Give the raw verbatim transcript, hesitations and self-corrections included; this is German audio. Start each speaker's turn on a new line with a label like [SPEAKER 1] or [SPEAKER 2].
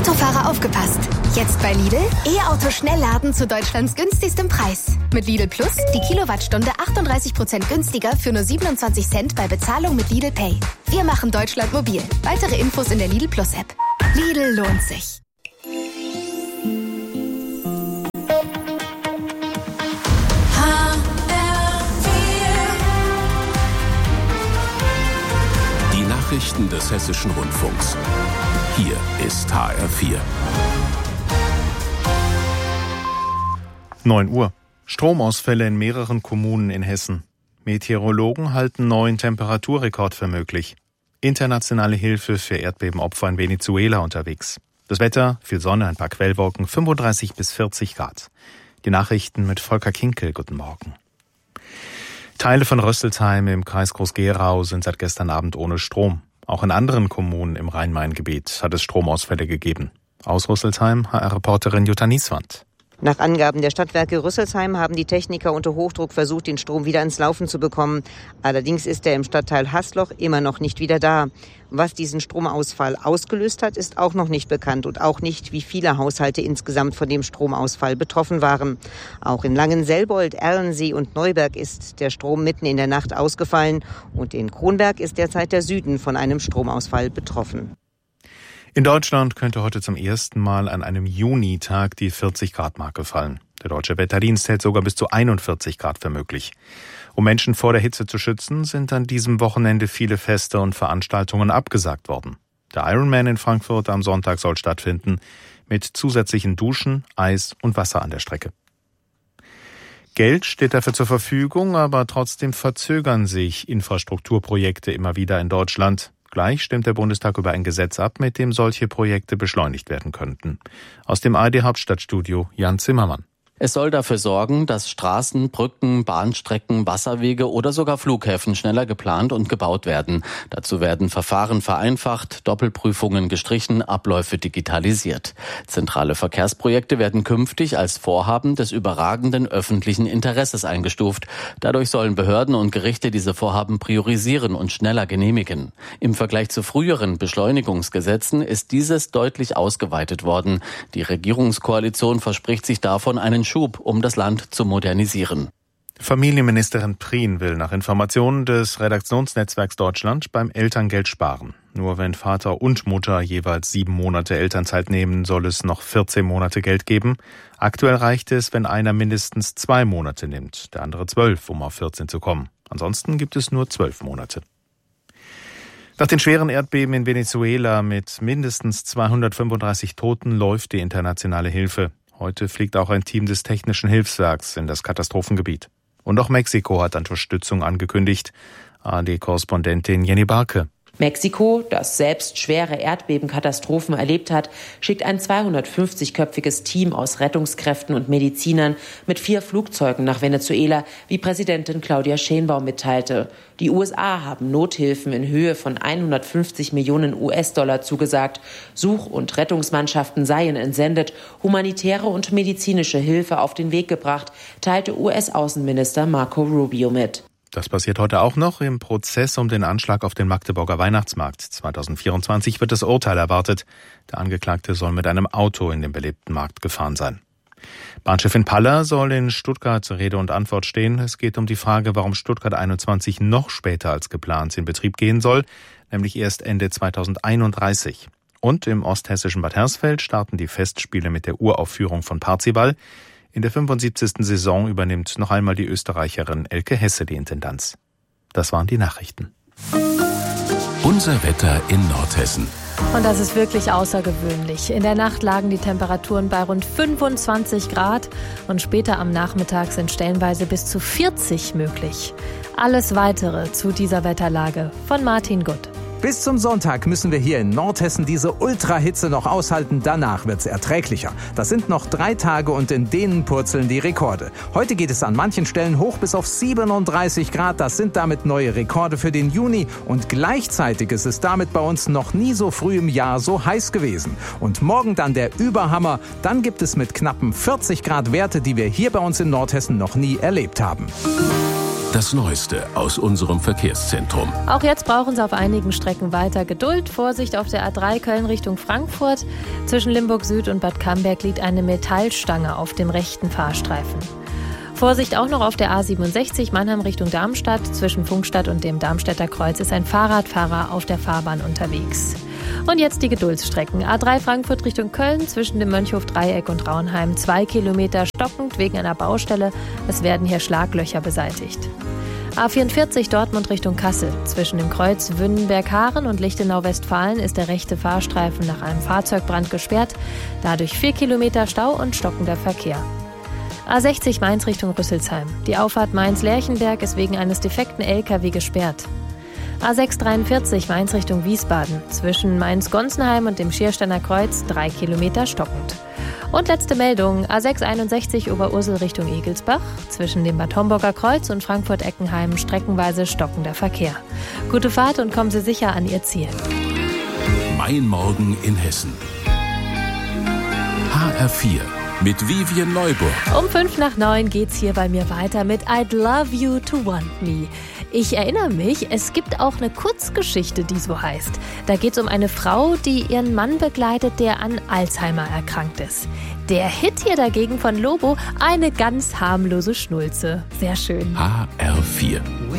[SPEAKER 1] Autofahrer aufgepasst! Jetzt bei Lidl E-Auto schnell laden zu Deutschlands günstigstem Preis. Mit Lidl Plus die Kilowattstunde achtunddreißig Prozent günstiger für nur siebenundzwanzig Cent bei Bezahlung mit Lidl Pay. Wir machen Deutschland mobil. Weitere Infos in der Lidl Plus App. Lidl lohnt sich.
[SPEAKER 2] Die Nachrichten des Hessischen Rundfunks. Hier ist H R vier.
[SPEAKER 3] neun Uhr. Stromausfälle in mehreren Kommunen in Hessen. Meteorologen halten neuen Temperaturrekord für möglich. Internationale Hilfe für Erdbebenopfer in Venezuela unterwegs. Das Wetter, viel Sonne, ein paar Quellwolken, fünfunddreißig bis vierzig Grad. Die Nachrichten mit Volker Kinkel. Guten Morgen. Teile von Rösselsheim im Kreis Groß-Gerau sind seit gestern Abend ohne Strom. Auch in anderen Kommunen im Rhein-Main-Gebiet hat es Stromausfälle gegeben. Aus Rüsselsheim H R-Reporterin Jutta Nieswand.
[SPEAKER 4] Nach Angaben der Stadtwerke Rüsselsheim haben die Techniker unter Hochdruck versucht, den Strom wieder ins Laufen zu bekommen. Allerdings ist er im Stadtteil Haßloch immer noch nicht wieder da. Was diesen Stromausfall ausgelöst hat, ist auch noch nicht bekannt und auch nicht, wie viele Haushalte insgesamt von dem Stromausfall betroffen waren. Auch in Langenselbold, Erlensee und Neuberg ist der Strom mitten in der Nacht ausgefallen und in Kronberg ist derzeit der Süden von einem Stromausfall betroffen.
[SPEAKER 3] In Deutschland könnte heute zum ersten Mal an einem Junitag die vierzig-Grad-Marke fallen. Der Deutsche Wetterdienst hält sogar bis zu einundvierzig Grad für möglich. Um Menschen vor der Hitze zu schützen, sind an diesem Wochenende viele Feste und Veranstaltungen abgesagt worden. Der Ironman in Frankfurt am Sonntag soll stattfinden, mit zusätzlichen Duschen, Eis und Wasser an der Strecke. Geld steht dafür zur Verfügung, aber trotzdem verzögern sich Infrastrukturprojekte immer wieder in Deutschland. Gleich stimmt der Bundestag über ein Gesetz ab, mit dem solche Projekte beschleunigt werden könnten. Aus dem A R D-Hauptstadtstudio Jan Zimmermann.
[SPEAKER 5] Es soll dafür sorgen, dass Straßen, Brücken, Bahnstrecken, Wasserwege oder sogar Flughäfen schneller geplant und gebaut werden. Dazu werden Verfahren vereinfacht, Doppelprüfungen gestrichen, Abläufe digitalisiert. Zentrale Verkehrsprojekte werden künftig als Vorhaben des überragenden öffentlichen Interesses eingestuft. Dadurch sollen Behörden und Gerichte diese Vorhaben priorisieren und schneller genehmigen. Im Vergleich zu früheren Beschleunigungsgesetzen ist dieses deutlich ausgeweitet worden. Die Regierungskoalition verspricht sich davon einen Schub, um das Land zu modernisieren.
[SPEAKER 3] Familienministerin Prien will nach Informationen des Redaktionsnetzwerks Deutschland beim Elterngeld sparen. Nur wenn Vater und Mutter jeweils sieben Monate Elternzeit nehmen, soll es noch vierzehn Monate Geld geben. Aktuell reicht es, wenn einer mindestens zwei Monate nimmt, der andere zwölf, um auf vierzehn zu kommen. Ansonsten gibt es nur zwölf Monate. Nach den schweren Erdbeben in Venezuela mit mindestens zweihundertfünfunddreißig Toten läuft die internationale Hilfe. Heute fliegt auch ein Team des Technischen Hilfswerks in das Katastrophengebiet. Und auch Mexiko hat Unterstützung angekündigt. A R D-Korrespondentin Jenny Barke.
[SPEAKER 6] Mexiko, das selbst schwere Erdbebenkatastrophen erlebt hat, schickt ein zweihundertfünfzigköpfiges Team aus Rettungskräften und Medizinern mit vier Flugzeugen nach Venezuela, wie Präsidentin Claudia Sheinbaum mitteilte. Die U S A haben Nothilfen in Höhe von hundertfünfzig Millionen U S-Dollar zugesagt. Such- und Rettungsmannschaften seien entsendet, humanitäre und medizinische Hilfe auf den Weg gebracht, teilte U S-Außenminister Marco Rubio mit.
[SPEAKER 3] Das passiert heute auch noch im Prozess um den Anschlag auf den Magdeburger Weihnachtsmarkt. zweitausendvierundzwanzig wird das Urteil erwartet. Der Angeklagte soll mit einem Auto in den belebten Markt gefahren sein. Bahnchefin Paller soll in Stuttgart Rede und Antwort stehen. Es geht um die Frage, warum Stuttgart einundzwanzig noch später als geplant in Betrieb gehen soll, nämlich erst Ende zweitausendeinunddreißig. Und im osthessischen Bad Hersfeld starten die Festspiele mit der Uraufführung von Parzival. In der fünfundsiebzigsten Saison übernimmt noch einmal die Österreicherin Elke Hesse die Intendanz. Das waren die Nachrichten.
[SPEAKER 2] Unser Wetter in Nordhessen.
[SPEAKER 7] Und das ist wirklich außergewöhnlich. In der Nacht lagen die Temperaturen bei rund fünfundzwanzig Grad und später am Nachmittag sind stellenweise bis zu vierzig möglich. Alles Weitere zu dieser Wetterlage von Martin Gutt.
[SPEAKER 8] Bis zum Sonntag müssen wir hier in Nordhessen diese Ultrahitze noch aushalten. Danach wird's erträglicher. Das sind noch drei Tage und in denen purzeln die Rekorde. Heute geht es an manchen Stellen hoch bis auf siebenunddreißig Grad. Das sind damit neue Rekorde für den Juni. Und gleichzeitig ist es damit bei uns noch nie so früh im Jahr so heiß gewesen. Und morgen dann der Überhammer. Dann gibt es mit knappen vierzig Grad Werte, die wir hier bei uns in Nordhessen noch nie erlebt haben.
[SPEAKER 2] Das Neueste aus unserem Verkehrszentrum.
[SPEAKER 7] Auch jetzt brauchen Sie auf einigen Strecken weiter Geduld. Vorsicht auf der A drei Köln Richtung Frankfurt. Zwischen Limburg Süd und Bad Camberg liegt eine Metallstange auf dem rechten Fahrstreifen. Vorsicht auch noch auf der A siebenundsechzig Mannheim Richtung Darmstadt. Zwischen Funkstadt und dem Darmstädter Kreuz ist ein Fahrradfahrer auf der Fahrbahn unterwegs. Und jetzt die Geduldsstrecken. A drei Frankfurt Richtung Köln, zwischen dem Mönchhof-Dreieck und Rauenheim. Zwei Kilometer stockend wegen einer Baustelle. Es werden hier Schlaglöcher beseitigt. A vierundvierzig Dortmund Richtung Kassel. Zwischen dem Kreuz Wünnenberg-Haaren und Lichtenau-Westfalen ist der rechte Fahrstreifen nach einem Fahrzeugbrand gesperrt. Dadurch vier Kilometer Stau und stockender Verkehr. A sechzig Mainz Richtung Rüsselsheim. Die Auffahrt Mainz-Lerchenberg ist wegen eines defekten L K W gesperrt. A sechs dreiundvierzig Mainz Richtung Wiesbaden. Zwischen Mainz-Gonsenheim und dem Schiersteiner Kreuz drei Kilometer stockend. Und letzte Meldung, A sechs einundsechzig Oberursel Richtung Egelsbach. Zwischen dem Bad Homburger Kreuz und Frankfurt-Eckenheim streckenweise stockender Verkehr. Gute Fahrt und kommen Sie sicher an Ihr Ziel.
[SPEAKER 2] Mein Morgen in Hessen. H R vier. Mit Vivian Neuburg.
[SPEAKER 7] Um fünf nach neun geht's hier bei mir weiter mit I'd Love You to Want Me. Ich erinnere mich, es gibt auch eine Kurzgeschichte, die so heißt. Da geht's um eine Frau, die ihren Mann begleitet, der an Alzheimer erkrankt ist. Der Hit hier dagegen von Lobo, eine ganz harmlose Schnulze. Sehr schön.
[SPEAKER 2] H R vier.